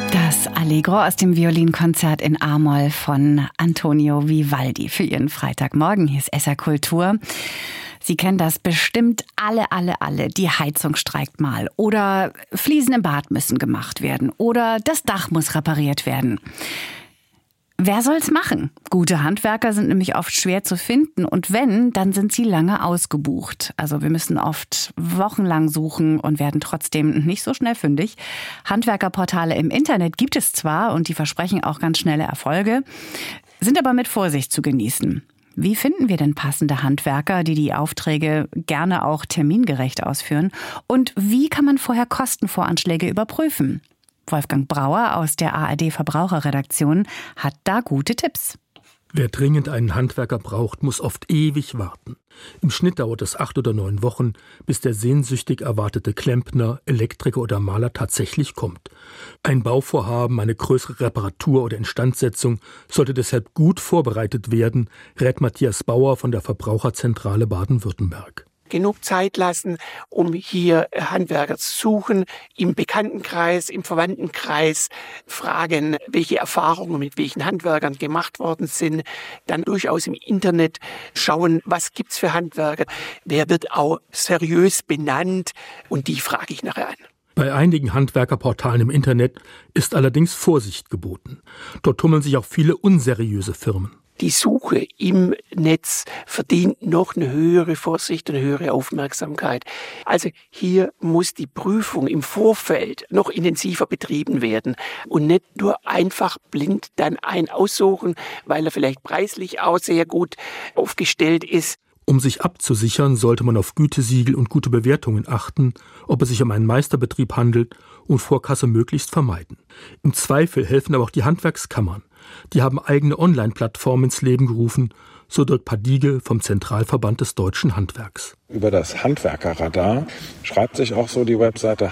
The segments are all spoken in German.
Das Allegro aus dem Violinkonzert in A-Moll von Antonio Vivaldi für Ihren Freitagmorgen. Hier ist SR Kultur. Sie kennen das bestimmt alle. Die Heizung streikt mal oder Fliesen im Bad müssen gemacht werden oder das Dach muss repariert werden. Wer soll's machen? Gute Handwerker sind nämlich oft schwer zu finden und wenn, dann sind sie lange ausgebucht. Also wir müssen oft wochenlang suchen und werden trotzdem nicht so schnell fündig. Handwerkerportale im Internet gibt es zwar und die versprechen auch ganz schnelle Erfolge, sind aber mit Vorsicht zu genießen. Wie finden wir denn passende Handwerker, die die Aufträge gerne auch termingerecht ausführen? Und wie kann man vorher Kostenvoranschläge überprüfen? Wolfgang Brauer aus der ARD Verbraucherredaktion hat da gute Tipps. Wer dringend einen Handwerker braucht, muss oft ewig warten. Im Schnitt dauert es 8 oder 9 Wochen, bis der sehnsüchtig erwartete Klempner, Elektriker oder Maler tatsächlich kommt. Ein Bauvorhaben, eine größere Reparatur oder Instandsetzung sollte deshalb gut vorbereitet werden, rät Matthias Bauer von der Verbraucherzentrale Baden-Württemberg. Genug Zeit lassen, um hier Handwerker zu suchen, im Bekanntenkreis, im Verwandtenkreis fragen, welche Erfahrungen mit welchen Handwerkern gemacht worden sind. Dann durchaus im Internet schauen, was gibt's für Handwerker, wer wird auch seriös benannt und die frage ich nachher an. Bei einigen Handwerkerportalen im Internet ist allerdings Vorsicht geboten. Dort tummeln sich auch viele unseriöse Firmen. Die Suche im Netz verdient noch eine höhere Vorsicht und eine höhere Aufmerksamkeit. Also hier muss die Prüfung im Vorfeld noch intensiver betrieben werden und nicht nur einfach blind dann einen aussuchen, weil er vielleicht preislich auch sehr gut aufgestellt ist. Um sich abzusichern, sollte man auf Gütesiegel und gute Bewertungen achten, ob es sich um einen Meisterbetrieb handelt und Vorkasse möglichst vermeiden. Im Zweifel helfen aber auch die Handwerkskammern. Die haben eigene Online-Plattformen ins Leben gerufen, so Dirk Padige vom Zentralverband des Deutschen Handwerks. Über das Handwerkerradar schreibt sich auch so die Webseite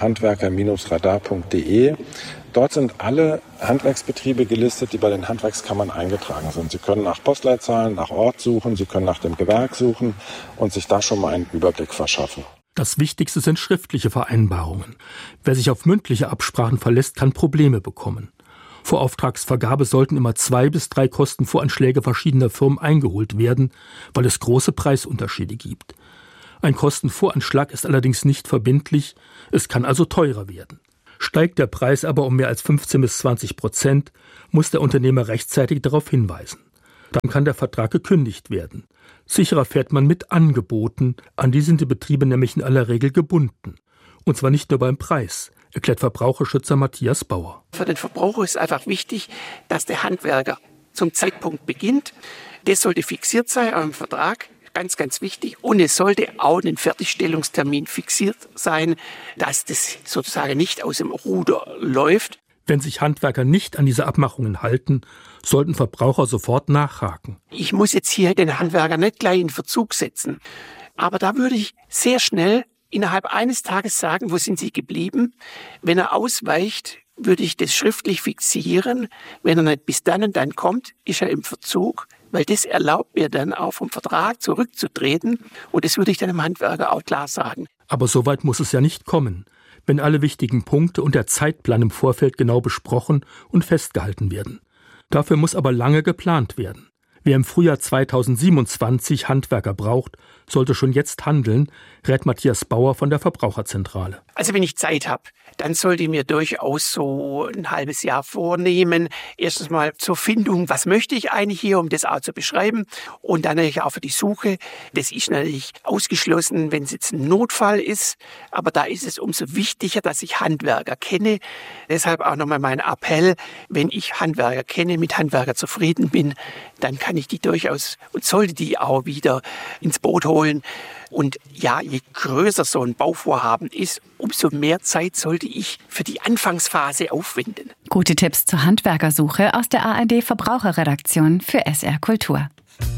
handwerker-radar.de. Dort sind alle Handwerksbetriebe gelistet, die bei den Handwerkskammern eingetragen sind. Sie können nach Postleitzahlen, nach Ort suchen, Sie können nach dem Gewerk suchen und sich da schon mal einen Überblick verschaffen. Das Wichtigste sind schriftliche Vereinbarungen. Wer sich auf mündliche Absprachen verlässt, kann Probleme bekommen. Vor Auftragsvergabe sollten immer 2 bis 3 Kostenvoranschläge verschiedener Firmen eingeholt werden, weil es große Preisunterschiede gibt. Ein Kostenvoranschlag ist allerdings nicht verbindlich, es kann also teurer werden. Steigt der Preis aber um mehr als 15 bis 20%, muss der Unternehmer rechtzeitig darauf hinweisen. Dann kann der Vertrag gekündigt werden. Sicherer fährt man mit Angeboten, an die sind die Betriebe nämlich in aller Regel gebunden. Und zwar nicht nur beim Preis, erklärt Verbraucherschützer Matthias Bauer. Für den Verbraucher ist einfach wichtig, dass der Handwerker zum Zeitpunkt beginnt. Das sollte fixiert sein am Vertrag, ganz, ganz wichtig. Und es sollte auch ein Fertigstellungstermin fixiert sein, dass das sozusagen nicht aus dem Ruder läuft. Wenn sich Handwerker nicht an diese Abmachungen halten, sollten Verbraucher sofort nachhaken. Ich muss jetzt hier den Handwerker nicht gleich in Verzug setzen. Aber da würde ich sehr schnell innerhalb eines Tages sagen, wo sind Sie geblieben? Wenn er ausweicht, würde ich das schriftlich fixieren. Wenn er nicht bis dann und dann kommt, ist er im Verzug, weil das erlaubt mir dann auch vom Vertrag zurückzutreten. Und das würde ich dann dem Handwerker auch klar sagen. Aber so weit muss es ja nicht kommen, wenn alle wichtigen Punkte und der Zeitplan im Vorfeld genau besprochen und festgehalten werden. Dafür muss aber lange geplant werden. Wer im Frühjahr 2027 Handwerker braucht, sollte schon jetzt handeln, rät Matthias Bauer von der Verbraucherzentrale. Also wenn ich Zeit habe, dann sollte ich mir durchaus so ein halbes Jahr vornehmen. Erstens mal zur Findung, was möchte ich eigentlich hier, um das auch zu beschreiben. Und dann natürlich auch für die Suche. Das ist natürlich ausgeschlossen, wenn es jetzt ein Notfall ist. Aber da ist es umso wichtiger, dass ich Handwerker kenne. Deshalb auch nochmal mein Appell, wenn ich Handwerker kenne, mit Handwerker zufrieden bin, dann kann ich die durchaus und sollte die auch wieder ins Boot holen. Und ja, je größer so ein Bauvorhaben ist, umso mehr Zeit sollte ich für die Anfangsphase aufwenden. Gute Tipps zur Handwerkersuche aus der ARD Verbraucherredaktion für SR Kultur.